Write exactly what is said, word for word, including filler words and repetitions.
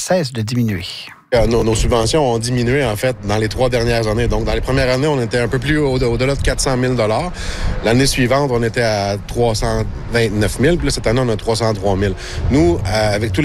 cesse de diminuer. Nos, nos subventions ont diminué, en fait, dans les trois dernières années. Donc, dans les premières années, on était un peu plus au- au-delà de quatre cent mille dollars. L'année suivante, on était à trois cent vingt-neuf mille. Puis là, cette année, on a trois cent trois mille. Nous, euh, avec tous